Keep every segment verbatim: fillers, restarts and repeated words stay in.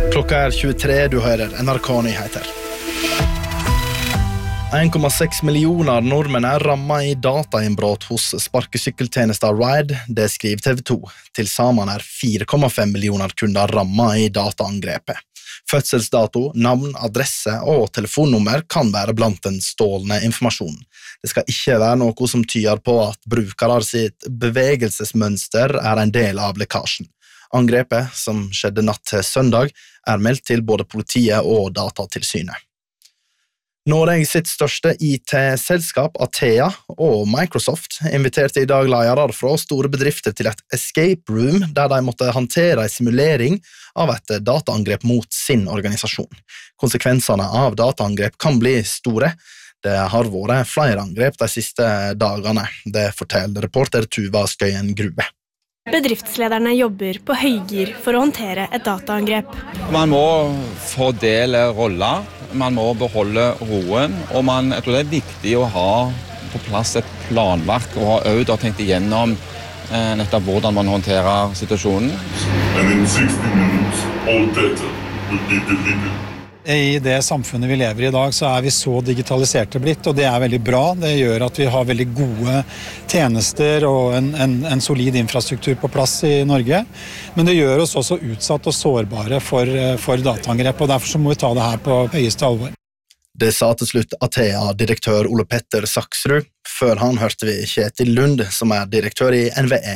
Klokka er tjuetre, du hører N R K-nyheter. en komma seks millioner nordmenn er rammet i datainnbrott hos sparkesykkeltjenester Ride, det skriver T V to. Til sammen er fire komma fem millioner kunder rammet i dataangrepet. Fødselsdato, navn, adresse og telefonnummer kan være blant den stålne informasjonen. Det skal ikke være noe som tyder på at brukere sitt bevegelsesmønster er en del av lekkasjen. Angrepet, som skjedde natt til søndag, er meldt til både politiet og datatilsynet. Norge sitt største I T-selskap, Atea, og Microsoft inviterte i dag ledere fra store bedrifter til et escape room, der de måtte håndtere en simulering av et dataangrep mot sin organisasjon. Konsekvensene av dataangrep kan bli store. Det har vært flere angrep de siste dagene, det forteller reporter Tuva Skøyen Grube. Bedriftslederne jobber på høygir for å håndtere et dataangrep. Man må fordele roller, man må beholde roen, og man, jeg tror det er viktig å ha på plass et planverk og ha også tenkt igjennom eh, nettopp hvordan man håndterer situasjonen. And in sixty minutes, all data will be deleted. I det samfunnet vi lever i dag så er vi så digitaliserte blitt, og det er veldig bra. Det gjør at vi har veldig gode tjenester og en, en, en solid infrastruktur på plass i Norge. Men det gjør oss også utsatt og sårbare for, for dataangrep, og derfor så må vi ta det her på høyeste alvor. Det sa til slutt Atea-direktør Ole Petter Saksrud. Før han hørte vi Kjetil Lund, som er direktør i N V E.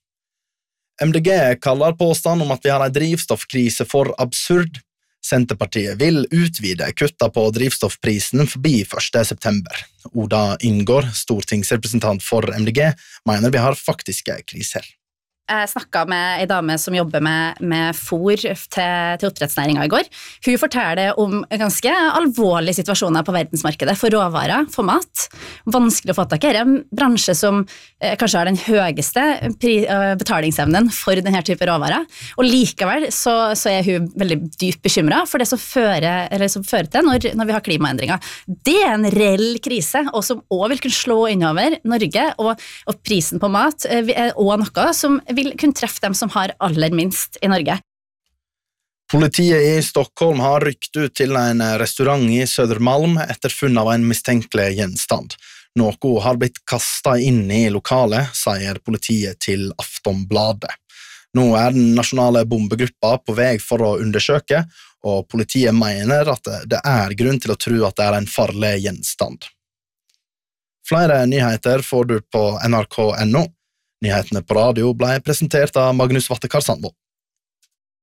M D G kaller påstand om at vi har en drivstoffkrise for absurd. Senterpartiet vil utvide kutta på drivstoffprisen forbi første september. Oda Ingår, stortingsrepresentant for M D G, mener vi har faktiske kriser. Jeg snakket med en dame som jobber med, med fôr til, til oppdrettsnæringen i går. Hun forteller om ganske alvorlige situasjoner på verdensmarkedet for råvarer, for mat. Vanskelig å få tak i. Det er en bransje som eh, kanskje har den høyeste pri, uh, betalingsevnen for denne type råvarer. Og likevel så, så er hun veldig dypt bekymret for det som fører, eller som fører til når, når vi har klimaendringer. Det er en reell krise, og som også vil kunne slå innover Norge, og, og prisen på mat er også noe som vil kunne treffe dem som har aller minst i Norge. Politiet i Stockholm har rykt ut til en restaurant i Södermalm etter funn av en mistenkelig gjenstand. Noe har blitt kastet inn i lokalet, sier politiet til Aftonbladet. Nå er den nasjonale bombegruppa på vei for å undersøke, og politiet mener at det er grunn til å tro at det er en farlig gjenstand. Flere nyheter får du på N R K punktum no. Nyhetene på radio ble presentert av Magnus Vattekar Sandvold.